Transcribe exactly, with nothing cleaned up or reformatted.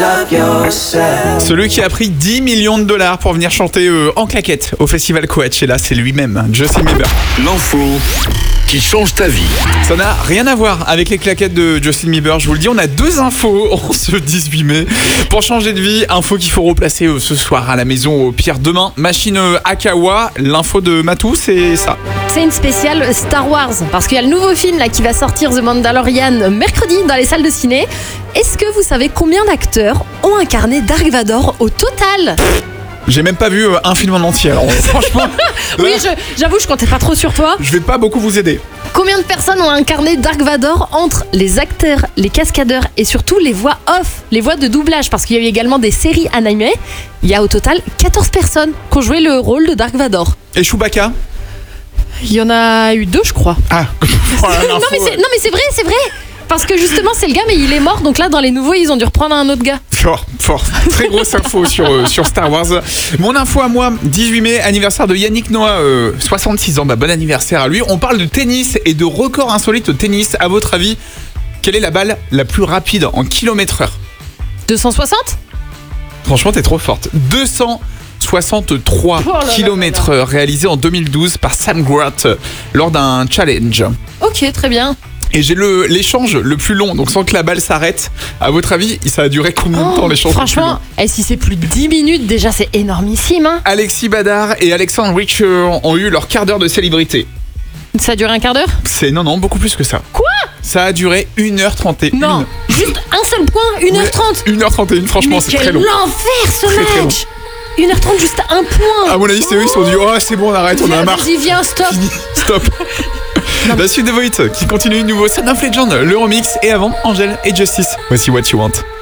love yourself. Celui qui a pris dix millions de dollars pour venir chanter euh, en claquette au festival Coachella, c'est lui-même, Justin Bieber. L'info qui change ta vie. Ça n'a rien à voir avec les claquettes de Justin Bieber, je vous le dis, on a deux infos en ce dix-huit mai. Pour changer de vie, info qu'il faut replacer euh, ce soir à la maison, au pire demain. Machine euh, Akawa, l'info de Matou, c'est ça. C'est une spéciale Star Wars, parce qu'il y a le nouveau film là qui va sortir, The Mandalorian, mercredi dans les salles de ciné. Est-ce que vous savez combien d'acteurs ont incarné Dark Vador au total ? J'ai même pas vu euh, un film en entier, alors franchement, Oui, je- j'avoue, je comptais pas trop sur toi. je vais pas beaucoup vous aider. Combien de personnes ont incarné Dark Vador entre les acteurs, les cascadeurs et surtout les voix off, les voix de doublage, parce qu'il y a eu également des séries animées. Il y a au total quatorze personnes qui ont joué le rôle de Dark Vador. Et Chewbacca ? Il y en a eu deux, je crois. Ah, voilà non, l'info, mais c'est, non mais c'est vrai, c'est vrai. Parce que justement, c'est le gars, mais il est mort. Donc là, dans les nouveaux, ils ont dû reprendre un autre gars. Fort, fort. Très grosse info sur, euh, sur Star Wars. Mon info à moi, dix-huit mai, anniversaire de Yannick Noah, euh, soixante-six ans. Bah, bon anniversaire à lui. On parle de tennis et de records insolites au tennis. À votre avis, quelle est la balle la plus rapide en kilomètre heure ? deux cent soixante ? Franchement, t'es trop forte. deux cent soixante-trois Oh là là kilomètres heure réalisé en deux mille douze par Sam Grant euh, lors d'un challenge. Ok, très bien. Et j'ai le, l'échange le plus long, donc sans que la balle s'arrête. À votre avis, ça a duré combien de temps l'échange le plus long ? Franchement, et si c'est plus de dix minutes, déjà, c'est énormissime. Hein. Alexis Badard et Alexandre Rich ont eu leur quart d'heure de célébrité. Ça a duré un quart d'heure ? C'est non, non, beaucoup plus que ça. Quoi ? Ça a duré une heure trente et une. Non, juste un seul point, une heure trente. une heure trente et une, franchement, Mais c'est quel très long. enfer ce Très, très match. une heure trente, juste un point. À mon avis, c'est eux, ils se sont dit, oh, c'est bon, on arrête, on en a marre. Vas-y, viens, stop. Fini, stop. La suite de Voit qui continue, nouveau Son of Legend, le remix, et avant, Angèle et Justice. Voici What You Want.